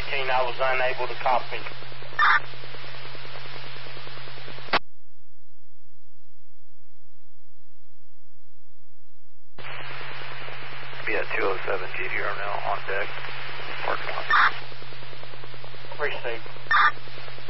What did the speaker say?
I was unable to copy. Be at 207 GDR now on deck. Parking lot. Received.